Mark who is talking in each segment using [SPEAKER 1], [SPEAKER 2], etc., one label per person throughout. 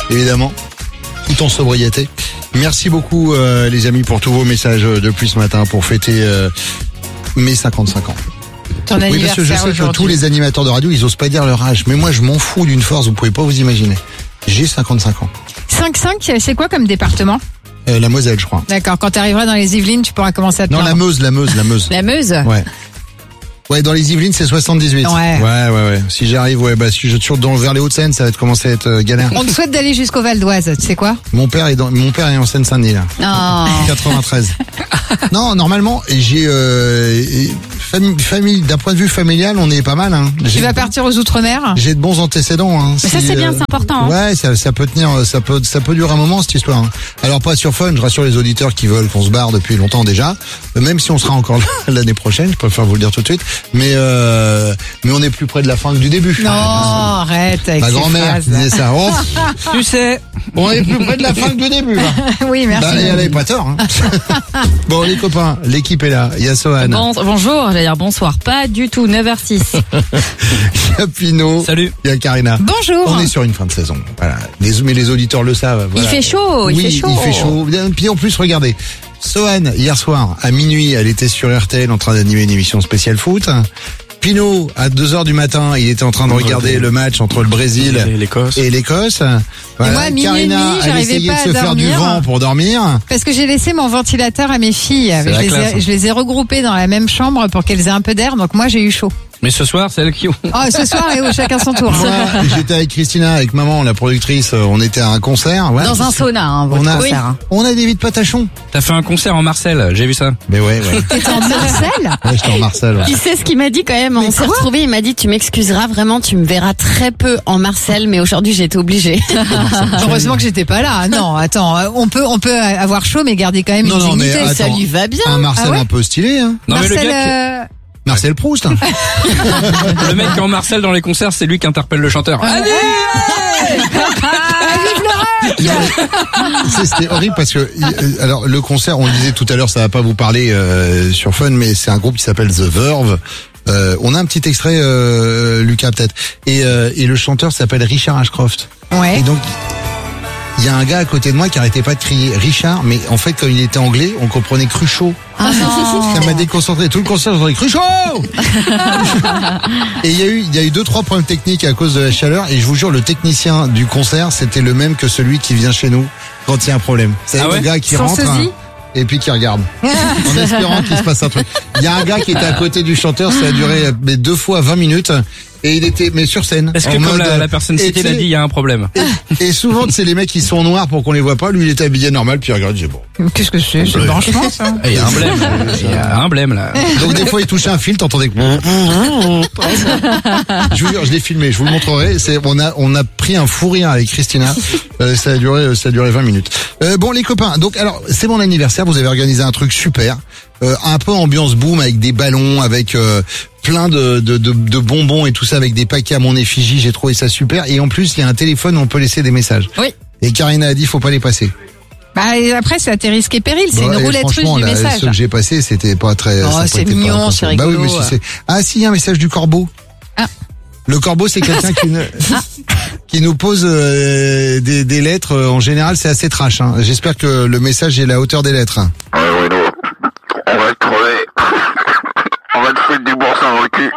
[SPEAKER 1] évidemment, tout en sobriété. Merci beaucoup les amis pour tous vos messages depuis ce matin pour fêter mes 55 ans.
[SPEAKER 2] Ton
[SPEAKER 1] Oui, parce que je sais que tous les animateurs de radio, ils osent pas dire leur âge. Mais moi, je m'en fous d'une force, vous pouvez pas vous imaginer. J'ai 55 ans.
[SPEAKER 2] 5-5, c'est quoi comme département?
[SPEAKER 1] La Moselle, je crois.
[SPEAKER 2] D'accord, quand tu arriveras dans les Yvelines, tu pourras commencer à te
[SPEAKER 1] Non,
[SPEAKER 2] plaindre.
[SPEAKER 1] la Meuse.
[SPEAKER 3] La Meuse?
[SPEAKER 1] Ouais. Ouais, dans les Yvelines, c'est 78. Ouais. Si j'arrive, si je tire vers les Hauts-de-Seine, ça va commencer à être galère.
[SPEAKER 2] On te souhaite d'aller jusqu'au Val d'Oise, tu sais quoi?
[SPEAKER 1] Mon père est en Seine-Saint-Denis, là.
[SPEAKER 3] Oh.
[SPEAKER 1] 93. Non, normalement, j'ai famille, d'un point de vue familial, on est pas mal, hein.
[SPEAKER 2] Tu vas partir aux Outre-mer?
[SPEAKER 1] J'ai de bons antécédents, hein.
[SPEAKER 3] Mais ça, c'est bien, c'est important. Hein.
[SPEAKER 1] Ouais, ça peut tenir, ça peut durer un moment, cette histoire, hein. Alors, pas sur Fun, je rassure les auditeurs qui veulent qu'on se barre depuis longtemps déjà. Même si on sera encore là l'année prochaine, je préfère vous le dire tout de suite. Mais on est plus près de la fin que du début.
[SPEAKER 2] Non, arrête avec
[SPEAKER 1] Ma
[SPEAKER 2] ces
[SPEAKER 1] grand-mère
[SPEAKER 2] phrases.
[SPEAKER 1] disait ça. Oh,
[SPEAKER 4] Tu sais.
[SPEAKER 1] on est plus près de la fin que du début, là.
[SPEAKER 2] Oui, merci.
[SPEAKER 1] Bah, elle avait pas tort, hein. Bon, les copains, l'équipe est là. Il y a Sohan.
[SPEAKER 3] Bonjour, j'allais dire bonsoir. Pas du tout, 9h06.
[SPEAKER 1] Il y a Pino.
[SPEAKER 4] Salut.
[SPEAKER 1] Il y a Karina.
[SPEAKER 2] Bonjour.
[SPEAKER 1] On est sur une fin de saison. Voilà. Mais les auditeurs le savent. Voilà.
[SPEAKER 3] Il fait chaud,
[SPEAKER 1] Oui,
[SPEAKER 3] il fait chaud.
[SPEAKER 1] il fait chaud. Puis en plus, regardez. Sohan, hier soir, à minuit, elle était sur RTL en train d'animer une émission spéciale foot. Pino, à 2h du matin, il était en train de regarder le match entre le Brésil
[SPEAKER 4] Et l'Écosse.
[SPEAKER 1] et l'Écosse. Voilà.
[SPEAKER 2] Et moi, à minuit et
[SPEAKER 1] Karina,
[SPEAKER 2] demi,
[SPEAKER 1] elle
[SPEAKER 2] j'arrivais
[SPEAKER 1] essayait
[SPEAKER 2] pas
[SPEAKER 1] de
[SPEAKER 2] à
[SPEAKER 1] se faire du
[SPEAKER 2] dormir.
[SPEAKER 1] vent pour dormir.
[SPEAKER 2] Parce que j'ai laissé mon ventilateur à mes filles.
[SPEAKER 4] la classe.
[SPEAKER 2] Je les ai regroupées dans la même chambre pour qu'elles aient un peu d'air. Donc moi, j'ai eu chaud.
[SPEAKER 4] Mais ce soir, c'est elles qui ont.
[SPEAKER 2] Oh, ce soir, chacun son tour.
[SPEAKER 1] Moi, j'étais avec Christina, avec maman, la productrice. On était à un concert. Ouais.
[SPEAKER 3] Dans un sauna, hein, votre concert. Hein.
[SPEAKER 1] On a des vides patachons.
[SPEAKER 4] T'as fait un concert en Marseille, j'ai vu ça.
[SPEAKER 1] Mais ouais.
[SPEAKER 2] T'étais en Marseille?
[SPEAKER 1] Ouais, j'étais en Marseille. Ouais.
[SPEAKER 3] Tu sais ce qu'il m'a dit quand même, on s'est retrouvés, il m'a dit tu m'excuseras vraiment, tu me verras très peu en Marseille, mais aujourd'hui j'ai été obligée.
[SPEAKER 2] Heureusement que j'étais pas là. Non, attends, on peut avoir chaud, mais garder quand même une dignité.
[SPEAKER 1] attends,
[SPEAKER 3] Ça lui va bien.
[SPEAKER 1] Un Marcel
[SPEAKER 2] Ah ouais
[SPEAKER 1] un peu stylé, hein.
[SPEAKER 4] Non, mais
[SPEAKER 2] Marcel,
[SPEAKER 4] le gars
[SPEAKER 1] Marcel Proust. Hein.
[SPEAKER 4] le mec qui est en Marseille dans les concerts, c'est lui qui interpelle le chanteur. Allez!
[SPEAKER 1] C'était horrible parce que alors le concert, on le disait tout à l'heure, ça va pas vous parler sur Fun, mais c'est un groupe qui s'appelle The Verve. On a un petit extrait, Lucas peut-être, et le chanteur s'appelle Richard Ashcroft.
[SPEAKER 2] Ouais.
[SPEAKER 1] Et donc il y a un gars à côté de moi qui arrêtait pas de crier Richard, mais en fait comme il était anglais, on comprenait Cruchot.
[SPEAKER 2] Ah non.
[SPEAKER 1] Ça m'a déconcentré. Tout le concert, j'entendais Cruchot. Et il y a eu 2-3 problèmes techniques à cause de la chaleur. Et je vous jure, le technicien du concert, c'était le même que celui qui vient chez nous quand il y a un problème. C'est le gars qui
[SPEAKER 2] Sans
[SPEAKER 1] rentre
[SPEAKER 2] sosie
[SPEAKER 1] et puis qui regarde en espérant qu'il se passe un truc. Il y a un gars qui était à côté du chanteur, ça a duré 2 fois 20 minutes. Et il était, mais sur scène.
[SPEAKER 4] Est-ce que
[SPEAKER 1] en
[SPEAKER 4] comme
[SPEAKER 1] mode,
[SPEAKER 4] la personne citée l'a dit, il y a un problème?
[SPEAKER 1] Et souvent, c'est les mecs qui sont noirs pour qu'on les voit pas. Lui, il était habillé normal, puis il regarde, j'ai bon.
[SPEAKER 2] Qu'est-ce que c'est? C'est branchement, ça.
[SPEAKER 4] Il y a un blême. Il y a un blême, là.
[SPEAKER 1] Donc, des fois, il touchait un fil, t'entendais que... Je vous jure, je l'ai filmé, je vous le montrerai. On a pris un fou rire avec Christina. Ça a duré 20 minutes. Bon, les copains. Donc, alors, c'est mon anniversaire. Vous avez organisé un truc super. Un peu ambiance boom avec des ballons, avec, plein de bonbons et tout ça avec des paquets à mon effigie. J'ai trouvé ça super. Et en plus, il y a un téléphone où on peut laisser des messages.
[SPEAKER 3] Oui.
[SPEAKER 1] Et Karina a dit, faut pas les passer.
[SPEAKER 2] Bah, et après, c'est à tes risques et périls. C'est une
[SPEAKER 1] et
[SPEAKER 2] roulette russe
[SPEAKER 1] franchement,
[SPEAKER 2] du
[SPEAKER 1] là,
[SPEAKER 2] message.
[SPEAKER 1] Ceux que j'ai passés, c'était pas très...
[SPEAKER 2] Oh,
[SPEAKER 1] ça a pas
[SPEAKER 2] c'est
[SPEAKER 1] été
[SPEAKER 2] mignon,
[SPEAKER 1] pas
[SPEAKER 2] c'est
[SPEAKER 1] attention. Bah oui,
[SPEAKER 2] rigolo.
[SPEAKER 1] mais si c'est... Ah si, il y a un message du corbeau.
[SPEAKER 2] Ah.
[SPEAKER 1] Le corbeau, c'est quelqu'un qui nous pose des lettres. En général, c'est assez trash. Hein. J'espère que le message est à la hauteur des lettres.
[SPEAKER 5] Ouais, Bruno, on va te crever. On va te foutre du boursin dans le cul.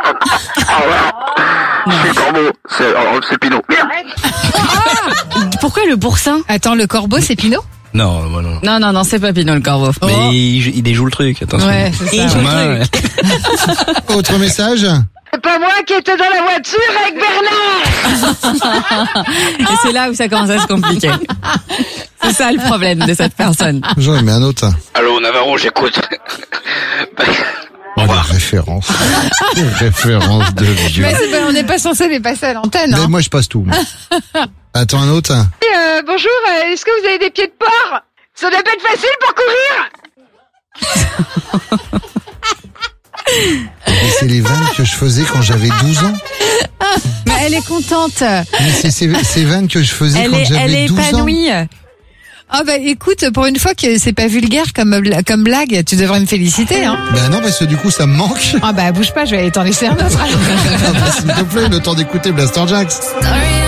[SPEAKER 5] C'est Corbeau, c'est Pinot.
[SPEAKER 3] Pourquoi le boursin?
[SPEAKER 2] Attends, le corbeau, c'est Pinot?
[SPEAKER 4] Non, moi non.
[SPEAKER 3] Non, c'est pas Pinot le corbeau.
[SPEAKER 4] Mais il déjoue le truc, attention.
[SPEAKER 2] Ouais, c'est ça.
[SPEAKER 4] Ouais.
[SPEAKER 1] Autre message.
[SPEAKER 6] C'est pas moi qui étais dans la voiture avec Bernard.
[SPEAKER 3] Et c'est là où ça commence à se compliquer. C'est ça le problème de cette personne.
[SPEAKER 1] J'en ai mis un autre.
[SPEAKER 5] Allô, Navarro, j'écoute.
[SPEAKER 1] Oh, des références. Des références de vieux.
[SPEAKER 2] Mais on n'est pas censé les passer à l'antenne,
[SPEAKER 1] Mais
[SPEAKER 2] hein.
[SPEAKER 1] moi, je passe tout. Moi. Attends, un autre.
[SPEAKER 6] Bonjour, est-ce que vous avez des pieds de porc? Ça doit pas être facile pour courir.
[SPEAKER 1] Et c'est les vannes que je faisais quand j'avais 12 ans.
[SPEAKER 2] Mais elle est contente.
[SPEAKER 1] Mais c'est ces vannes que je faisais quand
[SPEAKER 3] Elle
[SPEAKER 1] j'avais
[SPEAKER 3] est
[SPEAKER 1] 12 ans.
[SPEAKER 3] épanouie.
[SPEAKER 2] Ah bah écoute, pour une fois que c'est pas vulgaire comme blague, tu devrais me féliciter, hein.
[SPEAKER 1] Ben non, parce que du coup, ça me manque.
[SPEAKER 2] Ah bah bouge pas, je vais aller t'en laisser un autre.
[SPEAKER 1] S'il te plaît, le temps d'écouter Blaster Jacks.
[SPEAKER 7] Story